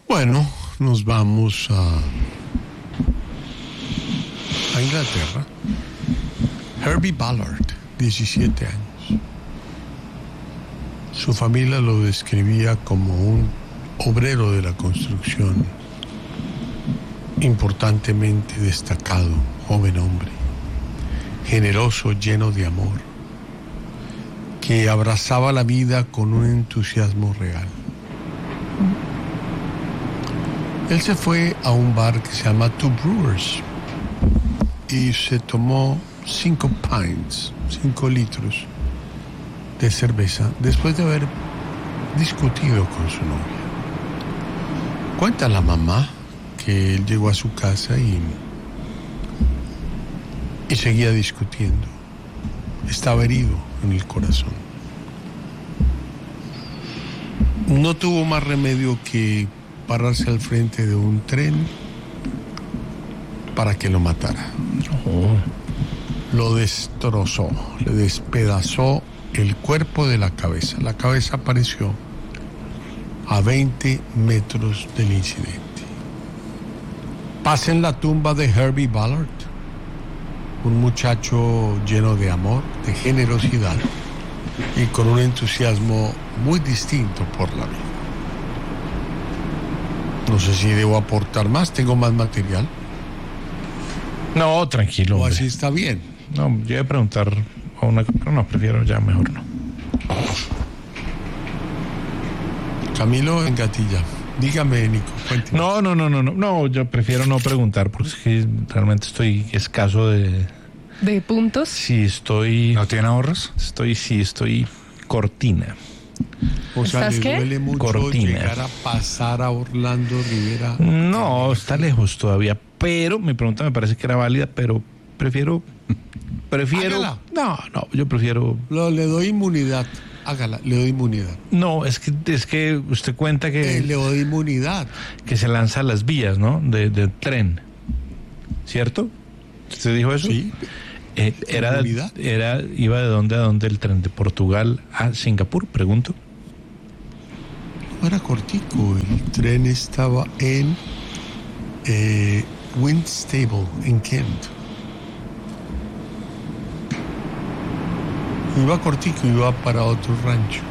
Bueno, nos vamos a Inglaterra. Herbie Ballard, 17 años. Su familia lo describía como un obrero de la construcción, importantemente destacado, joven hombre, generoso, lleno de amor, que abrazaba la vida con un entusiasmo real. Él se fue a un bar que se llama Two Brewers y se tomó 5 litros de cerveza después de haber discutido con su novia. Cuenta la mamá que él llegó a su casa y seguía discutiendo. Estaba herido en el corazón. No tuvo más remedio que pararse al frente de un tren para que lo matara. Lo destrozó, le despedazó el cuerpo de la cabeza. La cabeza apareció a 20 metros del incidente. Pasa en la tumba de Herbie Ballard, un muchacho lleno de amor, de generosidad y con un entusiasmo muy distinto por la vida. No sé si debo aportar más, tengo más material. No, tranquilo. O así está bien. No, yo iba a preguntar a una, pero no, prefiero ya mejor no. Camilo Engatilla. Dígame, Nico, cuénteme. No, yo prefiero no preguntar porque es que realmente estoy escaso de puntos. Sí, estoy. ¿No tiene ahorros? Estoy cortina. O sea, ¿Estás ¿le qué? duele mucho Cortina. llegar a pasar a Orlando Rivera? No, está lejos todavía, pero mi pregunta me parece que era válida, pero prefiero. Hágala. No, yo prefiero. Le doy inmunidad. Hágala, le doy inmunidad. No, es que usted cuenta que Le doy inmunidad. que se lanza a las vías, ¿no? De tren, ¿cierto? ¿Usted dijo eso? Sí. Iba de dónde a dónde el tren, de Portugal a Singapur, pregunto. Era cortico, el tren estaba en Winstable, en Kent. Iba cortico, iba para otro rancho.